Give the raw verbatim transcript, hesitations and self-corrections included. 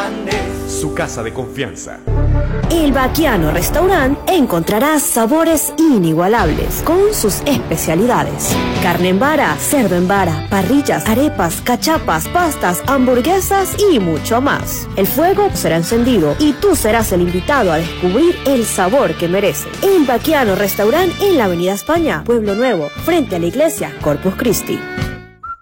Su casa de confianza. El Baquiano Restaurant encontrarás sabores inigualables con sus especialidades: carne en vara, cerdo en vara, parrillas, arepas, cachapas, pastas, hamburguesas y mucho más. El fuego será encendido y tú serás el invitado a descubrir el sabor que merece. El Baquiano Restaurant en la Avenida España, Pueblo Nuevo, frente a la iglesia Corpus Christi.